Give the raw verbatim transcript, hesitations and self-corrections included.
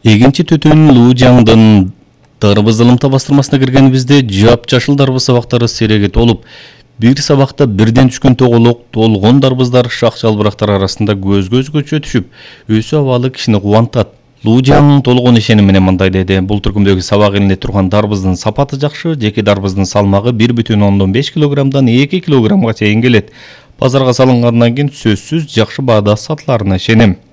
Эгинчи төтөн Лужаңдын дарбыз ылымта бастырмасына киргенибизде жапжашыл дарбыз сабактары сереге толуп, бир сабакта бирден түшкөн тоголок толгон дарбыздар шак жалбырактар арасында көз көзгөчө түшүп, өсү абалы кишини кубантат. Лужаң толгон ишеним менен мындай деди: бул түркүмдөгү сабак элине турган дарбыздын сапаты жакшы, жеке дарбыздын салмагы бир бүтүн ондон беш килограммдан эки килограммга чейин келет. Базарга салынгандан кийин сөзсүз жакшы баада сатыларына ишенем.